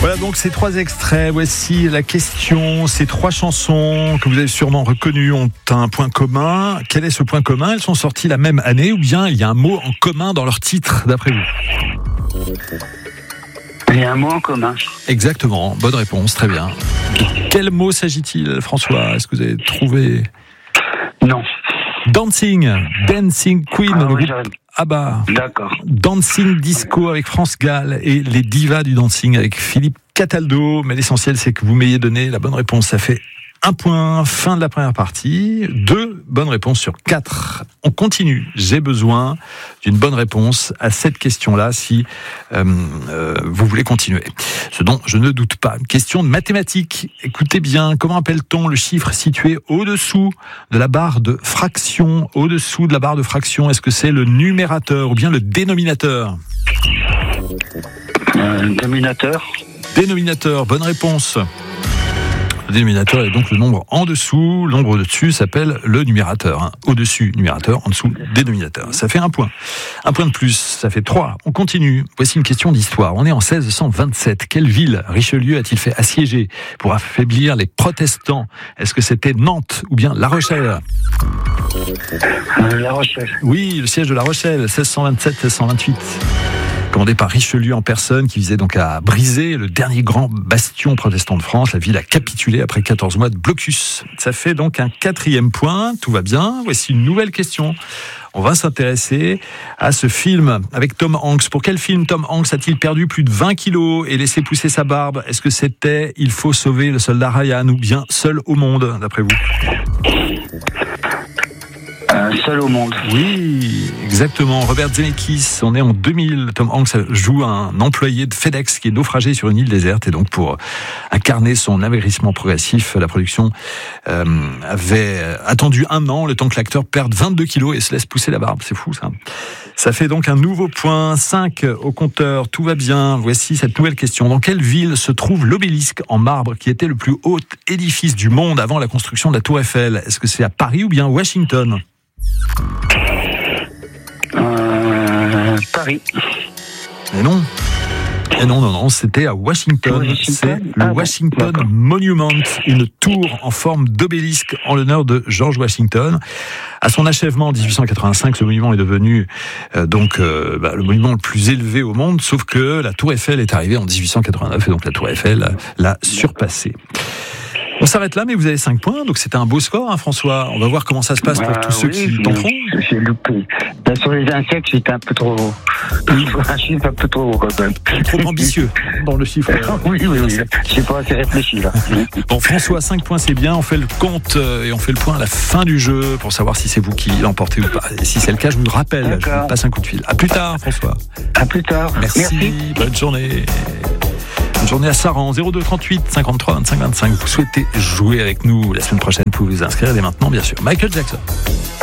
Voilà donc ces 3 extraits. Voici la question. Ces 3 chansons que vous avez sûrement reconnues ont un point commun. Quel est ce point commun? Elles sont sorties la même année ou bien il y a un mot en commun dans leur titre, d'après vous? Il y a un mot en commun. Exactement. Bonne réponse. Très bien. De quel mot s'agit-il, François? Est-ce que vous avez trouvé? Non. Dancing Queen, le groupe ABBA. D'accord. Dancing Disco avec France Gall et les divas du dancing avec Philippe Cataldo. Mais l'essentiel, c'est que vous m'ayez donné la bonne réponse. Ça fait 1 point, fin de la première partie. 2 bonnes réponses sur 4. On continue. J'ai besoin d'une bonne réponse à cette question-là si vous voulez continuer. Ce dont je ne doute pas. Une question de mathématiques. Écoutez bien, comment appelle-t-on le chiffre situé au-dessous de la barre de fraction? Au-dessous de la barre de fraction, est-ce que c'est le numérateur ou bien le dénominateur? Dénominateur. Dénominateur, bonne réponse. Le dénominateur est donc le nombre en dessous. Le nombre au-dessus s'appelle le numérateur. Au-dessus, numérateur. En dessous, dénominateur. Ça fait 1 point. 1 point de plus, ça fait 3. On continue. Voici une question d'histoire. On est en 1627. Quelle ville Richelieu a-t-il fait assiéger pour affaiblir les protestants? Est-ce que c'était Nantes ou bien La Rochelle? La Rochelle. Oui, le siège de La Rochelle, 1627-1628. Commandé par Richelieu en personne, qui visait donc à briser le dernier grand bastion protestant de France. La ville a capitulé après 14 mois de blocus. Ça fait donc un 4e point. Tout va bien. Voici une nouvelle question. On va s'intéresser à ce film avec Tom Hanks. Pour quel film Tom Hanks a-t-il perdu plus de 20 kilos et laissé pousser sa barbe? Est-ce que c'était Il faut sauver le soldat Ryan ou bien Seul au monde, d'après vous? Seul au monde. Oui, exactement. Robert Zemeckis, on est en 2000. Tom Hanks joue un employé de FedEx qui est naufragé sur une île déserte. Et donc, pour incarner son amaigrissement progressif, la production avait attendu 1 an, le temps que l'acteur perde 22 kilos et se laisse pousser la barbe. C'est fou, ça. Ça fait donc un nouveau point. 5 au compteur. Tout va bien. Voici cette nouvelle question. Dans quelle ville se trouve l'obélisque en marbre qui était le plus haut édifice du monde avant la construction de la Tour Eiffel? Est-ce que c'est à Paris ou bien Washington? Paris. Mais non. Et non, c'était à Washington. C'est le Washington Monument, une tour en forme d'obélisque en l'honneur de George Washington. À son achèvement en 1885, ce monument est devenu le monument le plus élevé au monde, sauf que la Tour Eiffel est arrivée en 1889 et donc la Tour Eiffel l'a surpassée. On s'arrête là, mais vous avez 5 points, donc c'était un beau score, hein, François. On va voir comment ça se passe pour tous ceux qui tenteront. J'ai loupé. Là, sur les insectes, j'étais un peu trop. Un chiffre un peu trop haut, quand même. Trop ambitieux dans le chiffre. Oui. J'ai pas assez réfléchi, là. Bon, François, 5 points, c'est bien. On fait le compte et on fait le point à la fin du jeu pour savoir si c'est vous qui l'emportez ou pas. Et si c'est le cas, je vous le rappelle, je vous passe un coup de fil. À plus tard, François. À plus tard. Merci. Bonne journée. Bonne journée à Saran, 02 38 53 25 25. Vous souhaitez jouer avec nous la semaine prochaine, vous pouvez vous inscrire dès maintenant, bien sûr. Michael Jackson.